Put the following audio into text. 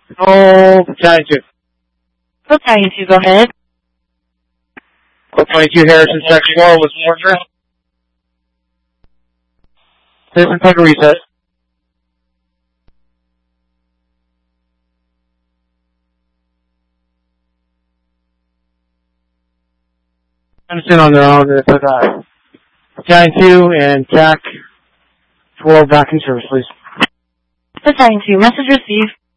Oh, Battalion 2. Battalion 2, go ahead. Code 22 Harrison, check 4 with Mortar. Statement type reset. Understand on their own if Battalion 2 and TAC 12 back in service, please. Battalion 2, message received.